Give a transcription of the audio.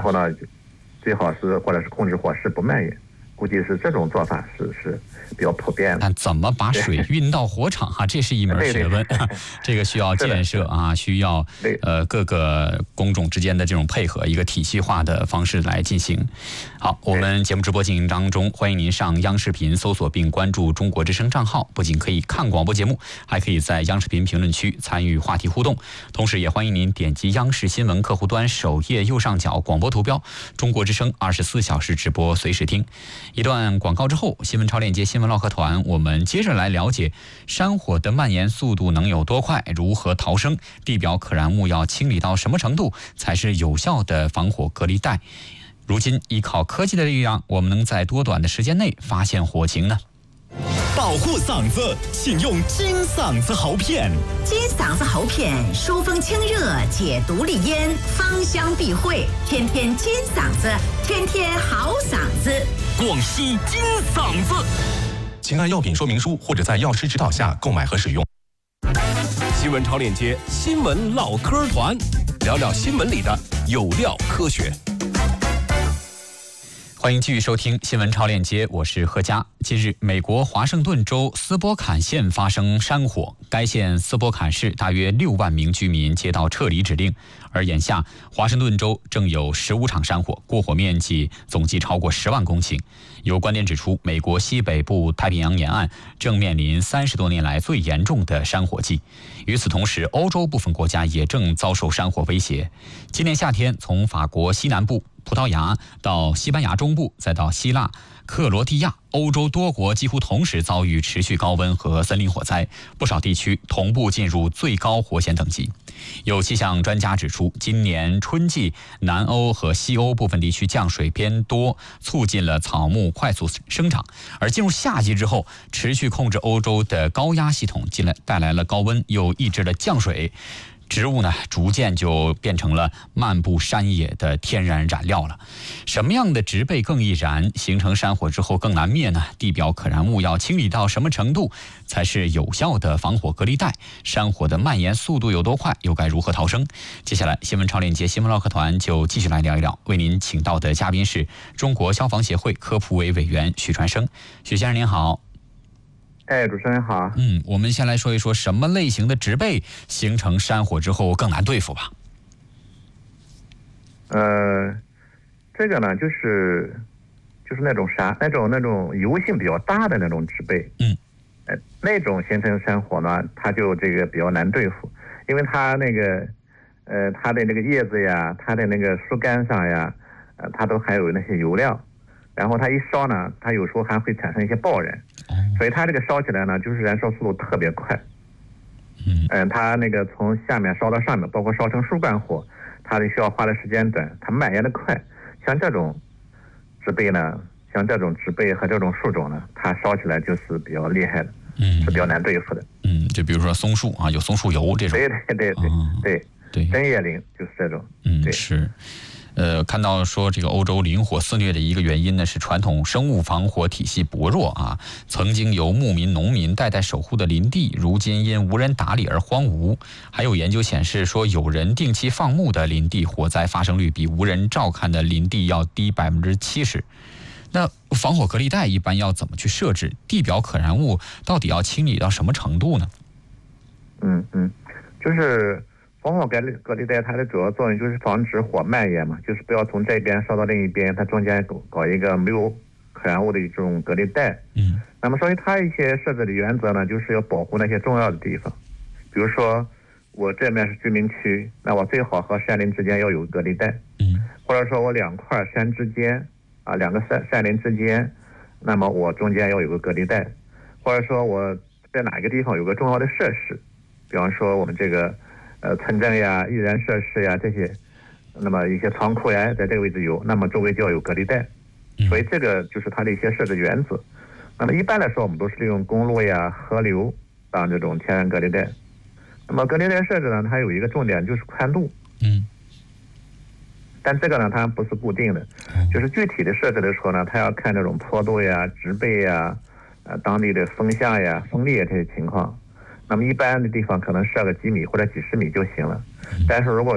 后呢，最好是或者是控制火势不蔓延。估计是这种做法是比较普遍的。 但怎么把水运到火场这是一门学问，这个需要建设需要各个工种之间的这种配合，一个体系化的方式来进行。好，我们节目直播进行当中，欢迎您上央视频搜索并关注中国之声账号，不仅可以看广播节目，还可以在央视频评论区参与话题互动。同时也欢迎您点击央视新闻客户端首页右上角广播图标，中国之声24小时直播随时听。一段广告之后，新闻超链接新闻唠嗑团，我们接着来了解山火的蔓延速度能有多快，如何逃生，地表可燃物要清理到什么程度才是有效的防火隔离带。如今依靠科技的力量，我们能在多短的时间内发现火情呢？ 保护嗓子，请用金嗓子喉片。 金嗓子喉片疏风清热，解毒利咽，芳香避秽，天天金嗓子，天天好嗓子。 广西金嗓子， 请按药品说明书或者在药师指导下购买和使用。 新闻超链接新闻唠嗑团，聊聊新闻里的有料科学。 欢迎继续收听新闻超链接，我是何佳。近日，美国华盛顿州斯波坎县发生山火，该县斯波坎市大约6万名居民接到撤离指令，而眼下华盛顿州正有15场山火，过火面积总计超过10万公顷。有观点指出，美国西北部太平洋沿岸正面临30多年来最严重的山火季。与此同时，欧洲部分国家也正遭受山火威胁。今年夏天，从法国西南部、葡萄牙到西班牙中部，再到希腊、克罗地亚，欧洲多国几乎同时遭遇持续高温和森林火灾，不少地区同步进入最高火险等级。有气象专家指出，今年春季南欧和西欧部分地区降水偏多，促进了草木快速生长。而进入夏季之后，持续控制欧洲的高压系统带来了高温，又抑制了降水。植物呢，逐渐就变成了漫步山野的天然燃料了。什么样的植被更易燃，形成山火之后更难灭呢？地表可燃物要清理到什么程度才是有效的防火隔离带？山火的蔓延速度有多快，又该如何逃生？接下来新闻超链接新闻唠嗑团就继续来聊一聊。为您请到的嘉宾是中国消防协会科普委委员许传生。许先生您好。 主持人好。 我们先来说一说什么类型的植被形成山火之后更难对付吧。 这个呢就是那种油性比较大的那种植被。那种形成山火呢，它就这个比较难对付，因为它那个它的那个叶子呀，它的那个树干上呀，它都还有那些油料。然后它一烧呢，它有时候还会产生一些爆燃，所以它这个烧起来呢，就是燃烧速度特别快。它那个从下面烧到上面，包括烧成树干火，它需要花的时间短，它蔓延的快。像这种植被和这种树种呢，它烧起来就是比较厉害的，是比较难对付的。 就比如说松树有松树油这种。对， 针叶林就是这种。对， 是。看到说这个欧洲林火肆虐的一个原因呢，是传统生物防火体系薄弱曾经由牧民、农民代代守护的林地，如今因无人打理而荒芜。还有研究显示说，有人定期放牧的林地火灾发生率比无人照看的林地要低70%。那防火隔离带一般要怎么去设置？地表可燃物到底要清理到什么程度呢？ 就是防火隔离带，它的主要作用就是防止火蔓延嘛，就是不要从这边烧到另一边，它中间搞一个没有可燃物的一种隔离带。那么所以它一些设置的原则呢，就是要保护那些重要的地方，比如说我这面是居民区，那我最好和山林之间要有隔离带。或者说我2块山之间2个山林之间，那么我中间要有个隔离带。或者说我在哪一个地方有个重要的设施，比方说我们这个村镇呀、易燃设施呀这些，那么一些仓库呀，在这个位置有，那么周围就要有隔离带。所以这个就是它的一些设置原则。那么一般来说，我们都是利用公路呀、河流当这种天然隔离带。那么隔离带设置呢，它有一个重点就是宽度。但这个呢，它不是固定的，就是具体的设置的时候呢，它要看这种坡度呀、植被呀、当地的风向呀、风力这些情况。那么一般的地方可能设个几米或者几十米就行了，但是如果